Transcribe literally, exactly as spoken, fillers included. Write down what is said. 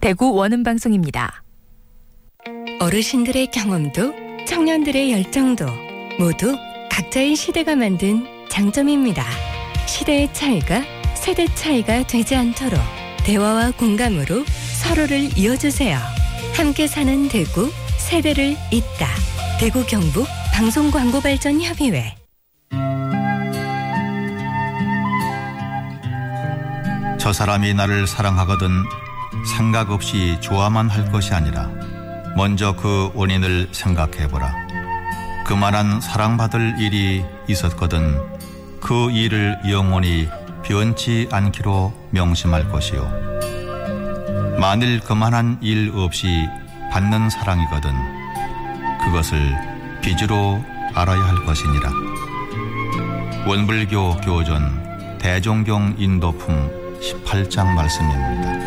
대구 원음방송입니다. 어르신들의 경험도 청년들의 열정도 모두 각자의 시대가 만든 장점입니다. 시대의 차이가 세대 차이가 되지 않도록 대화와 공감으로 서로를 이어주세요. 함께 사는 대구, 세대를 잇다. 대구 경북 방송광고발전협의회. 저 사람이 나를 사랑하거든 생각 없이 좋아만 할 것이 아니라 먼저 그 원인을 생각해보라. 그만한 사랑받을 일이 있었거든 그 일을 영원히 변치 않기로 명심할 것이요. 만일 그만한 일 없이 받는 사랑이거든 그것을 빚으로 알아야 할 것이니라. 원불교 교전 대종경 인도품 십팔 장 말씀입니다.